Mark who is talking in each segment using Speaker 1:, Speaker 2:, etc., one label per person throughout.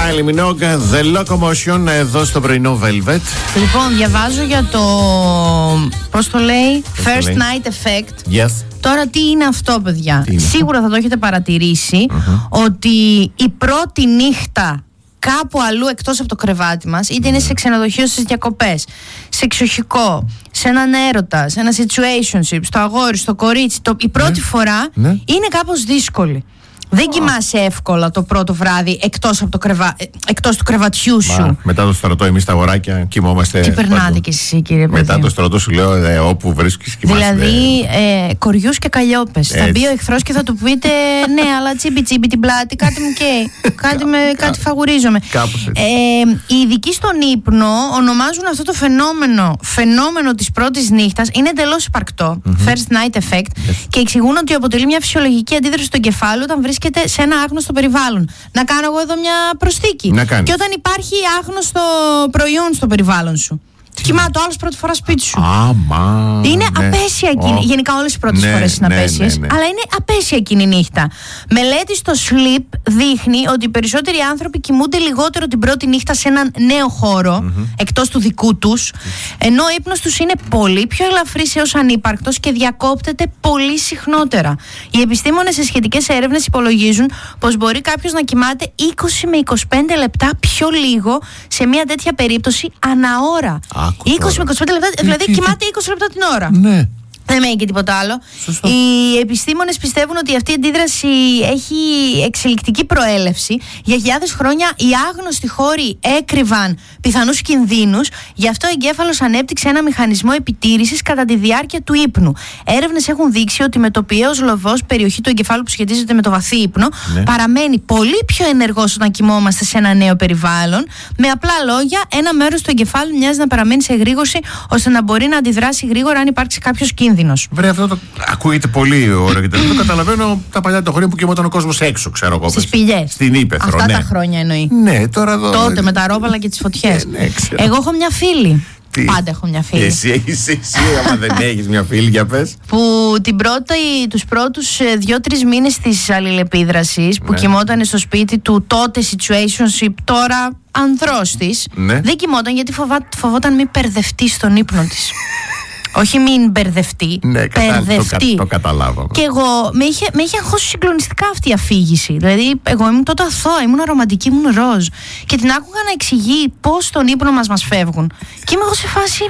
Speaker 1: Kylie Minogue, The Locomotion, εδώ στο πρωινό Velvet.
Speaker 2: Λοιπόν, διαβάζω για το, πώς το λέει, First Night Effect.
Speaker 1: Yes.
Speaker 2: Τώρα τι είναι αυτό, παιδιά?
Speaker 1: Είναι?
Speaker 2: Σίγουρα θα το έχετε παρατηρήσει ότι η πρώτη νύχτα κάπου αλλού εκτός από το κρεβάτι μας, είτε είναι σε ξενοδοχείο, στις διακοπές, σε εξοχικό, σε έναν έρωτα, σε ένα situationship, στο αγόρι, στο κορίτσι, η πρώτη φορά είναι κάπως δύσκολη. Δεν κοιμάσαι εύκολα το πρώτο βράδυ εκτός του κρεβατιού σου.
Speaker 1: Μετά το στρατό, εμείς τα αγοράκια κοιμόμαστε.
Speaker 2: Τι περνάτε κι εσείς, κύριε παιδί?
Speaker 1: Μετά το στρατό σου λέω όπου βρίσκεις κοιμάσαι.
Speaker 2: Δηλαδή κοριούς και καλλιόπες. Θα μπει ο εχθρός και θα του πείτε ναι, αλλά τσίμπι την πλάτη, κάτι μου καίει. Κάτι φαγουρίζομαι. Οι ειδικοί στον ύπνο ονομάζουν αυτό το φαινόμενο της πρώτης νύχτας, είναι εντελώς υπαρκτό. First night effect. Και εξηγούν ότι αποτελεί μια φυσιολογική αντίδραση στο εγκεφάλου όταν βρίσκεται σε ένα άγνωστο περιβάλλον. Να κάνω εγώ εδώ μια προσθήκη. Και όταν υπάρχει άγνωστο προϊόν στο περιβάλλον σου. Κοιμάται ο άλλος πρώτη φορά σπίτι σου. Είναι απέσια εκείνη. Γενικά όλες οι πρώτες φορές είναι απέσιες. Αλλά είναι απέσια εκείνη η νύχτα. Μελέτη στο Sleep δείχνει ότι οι περισσότεροι άνθρωποι κοιμούνται λιγότερο την πρώτη νύχτα σε έναν νέο χώρο, εκτός του δικού τους, ενώ ο ύπνος τους είναι πολύ πιο ελαφρύς έως ανύπαρκτος και διακόπτεται πολύ συχνότερα. Οι επιστήμονες σε σχετικές έρευνες υπολογίζουν πως μπορεί κάποιος να κοιμάται 20 με 25 λεπτά πιο λίγο σε μια τέτοια περίπτωση ανά ώρα. 20 με 25 λεπτά, δηλαδή κοιμάται 20 λεπτά την ώρα.
Speaker 1: Ναι.
Speaker 2: Δεν μένει και τίποτα άλλο.
Speaker 1: Σωστό.
Speaker 2: Οι επιστήμονες πιστεύουν ότι αυτή η αντίδραση έχει εξελικτική προέλευση. Για χιλιάδες χρόνια οι άγνωστοι χώροι έκρυβαν πιθανούς κινδύνους. Γι' αυτό ο εγκέφαλος ανέπτυξε ένα μηχανισμό επιτήρησης κατά τη διάρκεια του ύπνου. Έρευνες έχουν δείξει ότι με το πιέος λοβός, περιοχή του εγκεφάλου που σχετίζεται με το βαθύ ύπνο, παραμένει πολύ πιο ενεργός όταν κοιμόμαστε σε ένα νέο περιβάλλον. Με απλά λόγια, ένα μέρος του εγκεφάλου μοιάζει να παραμένει σε εγρήγορση ώστε να μπορεί να αντιδράσει γρήγορα αν υπάρξει κάποιος κίνδυνος.
Speaker 1: Βρε, αυτό το ακούγεται πολύ ωραίο και δεν το καταλαβαίνω τα παλιά χρόνια που κοιμόταν ο κόσμος έξω, ξέρω εγώ.
Speaker 2: Στις πηγές.
Speaker 1: Στην Ήπεθρο.
Speaker 2: Αυτά τα χρόνια εννοεί.
Speaker 1: Ναι, τώρα εδώ.
Speaker 2: Τότε με τα ρόπαλα και τις φωτιές. Εγώ έχω μια φίλη. Πάντα έχω μια φίλη.
Speaker 1: Εσύ, άμα δεν έχεις μια φίλη, για πες.
Speaker 2: Που τους πρώτους 2-3 μήνες της αλληλεπίδρασης που κοιμόταν στο σπίτι του, τότε situationship, τώρα ανδρός της, δεν κοιμόταν γιατί φοβόταν μην μπερδευτεί στον ύπνο της. Όχι μην μπερδευτεί, μπερδευτεί.
Speaker 1: Το καταλάβαμε.
Speaker 2: Και εγώ με είχε αγχώσει συγκλονιστικά αυτή η αφήγηση. Δηλαδή, εγώ ήμουν τότε αθώα, ήμουν ρομαντική, ήμουν ροζ. Και την άκουγα να εξηγεί πώς στον ύπνο μας φεύγουν. Και είμαι εγώ σε φάση.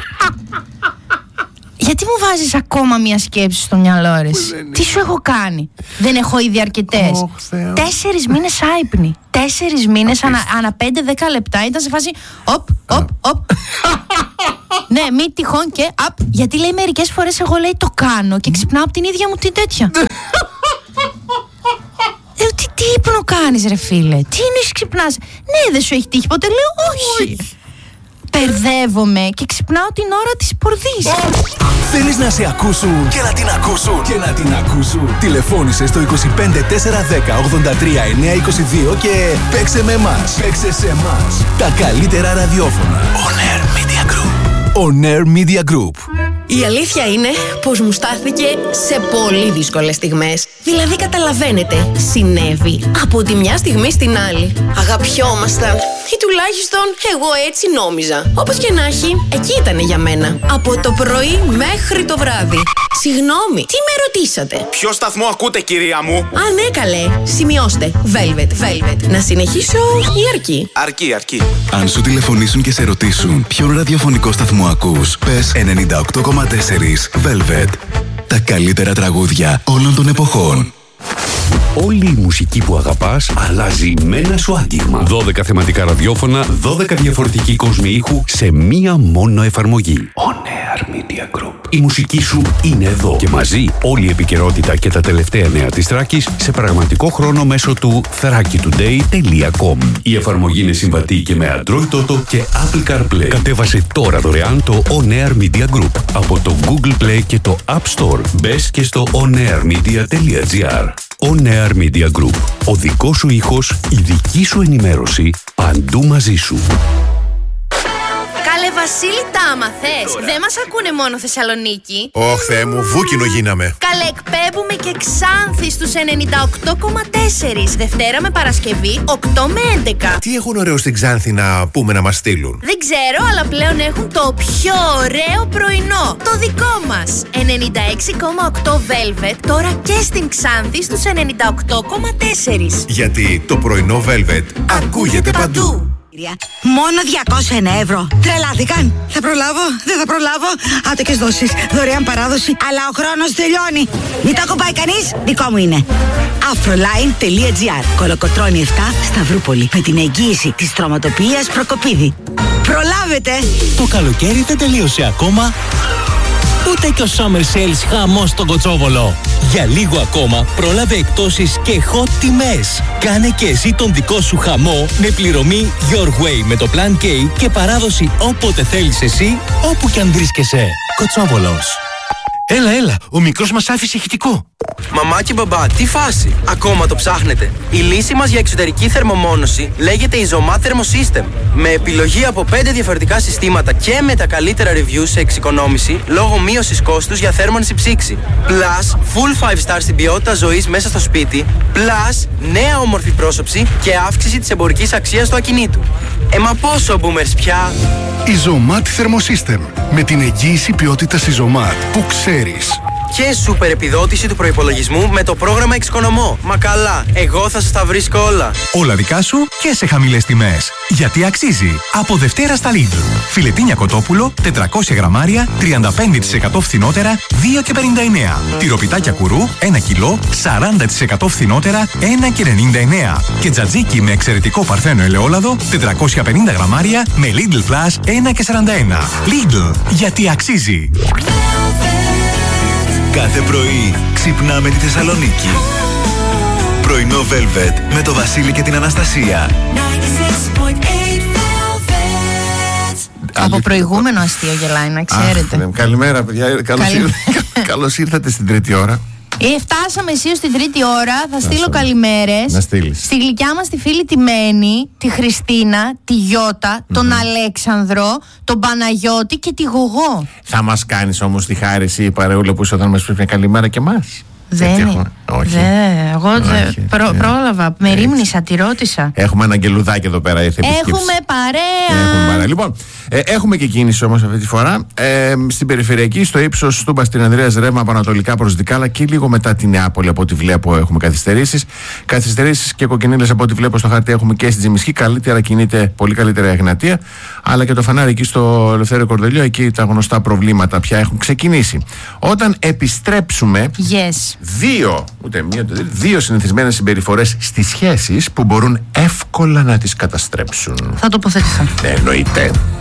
Speaker 2: Γιατί μου βάζεις ακόμα μια σκέψη στο μυαλό, ρε? Τι σου έχω κάνει? Δεν έχω ήδη αρκετές? 4 μήνες άυπνη. 4 μήνες ανά 5-10 λεπτά ήταν σε φάση. Οπ. Ναι, μη τυχόν και απ. Γιατί λέει μερικές φορές εγώ λέει το κάνω και ξυπνάω από την ίδια μου την τέτοια. Τι ύπνο κάνεις, ρε φίλε? Τι είναι, ξυπνάς? Ναι, δεν σου έχει τύχει ποτέ? Λέω όχι. Μπερδεύομαι και ξυπνάω την ώρα της πορδής.
Speaker 3: Θέλεις να σε ακούσουν και να την ακούσουν Τηλεφώνησε στο 25410 83 922 και παίξε με εμάς. Παίξε σε εμάς. Τα καλύτερα ραδιόφωνα. On Air Media Group. On Air Media Group.
Speaker 4: Η αλήθεια είναι πως μου στάθηκε σε πολύ δύσκολες στιγμές. Δηλαδή καταλαβαίνετε, συνέβη από τη μια στιγμή στην άλλη. Αγαπιόμασταν, ή τουλάχιστον εγώ έτσι νόμιζα. Όπως και να έχει, εκεί ήτανε για μένα. Από το πρωί μέχρι το βράδυ. Συγγνώμη, τι με ρωτήσατε?
Speaker 5: Ποιο σταθμό ακούτε, κυρία μου?
Speaker 4: Α, ναι, καλέ. Σημειώστε. Velvet. Να συνεχίσω ή αρκεί?
Speaker 5: Αρκεί.
Speaker 3: Αν σου τηλεφωνήσουν και σε ρωτήσουν ποιον ραδιοφωνικό σταθμό ακούς, πες 98,4 Velvet. Τα καλύτερα τραγούδια όλων των εποχών.
Speaker 6: Όλη η μουσική που αγαπάς αλλάζει με ένα σου άγγιγμα. 12 θεματικά ραδιόφωνα, 12 διαφορετικοί κόσμοι ήχου σε μία μόνο εφαρμογή. On Air Media Group. Η μουσική σου είναι εδώ και μαζί όλη η επικαιρότητα και τα τελευταία νέα της Θράκης σε πραγματικό χρόνο μέσω του thrakitoday.com. Η εφαρμογή είναι συμβατή και με Android Auto και Apple CarPlay. Κατέβασε τώρα δωρεάν το On Air Media Group από το Google Play και το App Store. Μπες και στο onairmedia.gr. On Air Media Group. Ο δικός σου ήχος, η δική σου ενημέρωση, παντού μαζί σου.
Speaker 2: Καλέ
Speaker 4: Βασίλη, τα άμαθες? Δεν μας ακούνε μόνο Θεσσαλονίκη.
Speaker 7: Ωχ, Θεέ μου, βούκινο γίναμε.
Speaker 4: Καλέ, εκπέμπουμε και Ξάνθη στους 98,4. Δευτέρα με Παρασκευή, 8 με 11.
Speaker 7: Τι έχουν ωραίο στην Ξάνθη να πούμε να μας στείλουν?
Speaker 4: Δεν ξέρω, αλλά πλέον έχουν το πιο ωραίο πρωινό. Το δικό μας. 96,8 Velvet, τώρα και στην Ξάνθη στους 98,4.
Speaker 7: Γιατί το πρωινό Velvet ακούγεται παντού.
Speaker 8: Μόνο 201 ευρώ. Τρελάθηκαν. Θα προλάβω, δεν θα προλάβω. Άτοκες δόσεις, δωρεάν παράδοση. Αλλά ο χρόνος τελειώνει. Μην το κοπάει κανείς, δικό μου είναι. Afroline.gr. Κολοκοτρώνη 7, Σταυρούπολη. Με την εγγύηση της τροματοποιίας Προκοπίδη. Προλάβετε.
Speaker 9: Το καλοκαίρι δεν τελείωσε ακόμα. Ούτε και ο Summer Sales χαμός στον Κοτσόβολο. Για λίγο ακόμα πρόλαβε εκπτώσεις και hot τιμές. Κάνε και εσύ τον δικό σου χαμό με πληρωμή Your Way με το Plan K και παράδοση όποτε θέλεις εσύ, όπου κι αν βρίσκεσαι. Κοτσόβολος.
Speaker 10: Έλα, ο μικρός μας άφησε ηχητικό.
Speaker 11: Μαμά και μπαμπά, τι φάση? Ακόμα το ψάχνετε? Η λύση μας για εξωτερική θερμομόνωση λέγεται Isomat Thermosystem. Με επιλογή από 5 διαφορετικά συστήματα και με τα καλύτερα reviews σε εξοικονόμηση λόγω μείωσης κόστους για θέρμανση ψήξη. Plus, full 5 stars στην ποιότητα ζωής μέσα στο σπίτι. Plus, νέα όμορφη πρόσωψη και αύξηση της εμπορικής αξίας του ακινήτου. Μα πόσο boomers πια?
Speaker 12: Isomat Thermosystem. Με την εγγύηση ποιότητας Isomat που ξέρεις.
Speaker 11: Και σούπερ επιδότηση του προϋπολογισμού με το πρόγραμμα Εξοικονομώ. Μα καλά, εγώ θα σας τα βρίσκω όλα.
Speaker 13: Όλα δικά σου και σε χαμηλές τιμές. Γιατί αξίζει. Από Δευτέρα στα Lidl. Φιλετίνια κοτόπουλο, 400 γραμμάρια, 35% φθηνότερα, 2,59. Τυροπιτάκια κουρού, 1 κιλό, 40% φθηνότερα, 1,99. Και τζατζίκι με εξαιρετικό παρθένο ελαιόλαδο, 450 γραμμάρια, με Lidl Plus, 1,41. Lidl. Γιατί αξίζει.
Speaker 3: Κάθε πρωί ξυπνάμε τη Θεσσαλονίκη. Πρωινό Velvet με το Βασίλη και την Αναστασία.
Speaker 2: Από προηγούμενο αστείο γελάει, να ξέρετε.
Speaker 1: Καλημέρα, παιδιά. Καλώς ήρθατε στην τρίτη ώρα.
Speaker 2: Φτάσαμε εσύ στην τρίτη ώρα. Θα στείλω καλημέρες.
Speaker 1: Να στείλεις.
Speaker 2: Στη γλυκιά μας τη φίλη τη Μένη, τη Χριστίνα, τη Γιώτα, τον Αλέξανδρο, τον Παναγιώτη και τη Γογό.
Speaker 1: Θα μας κάνεις όμως τη χάρη εσύ, παρεούλα, που όταν μας πει μια καλημέρα και εμάς?
Speaker 2: Δεν. Εγώ πρόλαβα. Με ρίμνησα, τη ρώτησα.
Speaker 1: Έχουμε ένα αγγελουδάκι εδώ πέρα.
Speaker 2: Έχουμε παρέα.
Speaker 1: Λοιπόν, έχουμε και κίνηση όμως αυτή τη φορά. Στην περιφερειακή, στο ύψος Τούμπας στην Ανδρέας Ρέμα από ανατολικά προς Δικάλα και λίγο μετά τη Νεάπολη, από ό,τι βλέπω, έχουμε καθυστερήσεις. Καθυστερήσεις και κοκκινίλες από ό,τι βλέπω στο χάρτη έχουμε και στην Τζιμισκή. Καλύτερα κινείται, πολύ καλύτερα η Εγνατία. Αλλά και το φανάρι εκεί στο Ελευθέριο Κορδελιό, εκεί τα γνωστά προβλήματα πια έχουν ξεκινήσει. Όταν επιστρέψουμε. Δύο συνηθισμένες συμπεριφορές στις σχέσεις που μπορούν εύκολα να τις καταστρέψουν.
Speaker 2: Θα τοποθετηθώ.
Speaker 1: Εννοείται.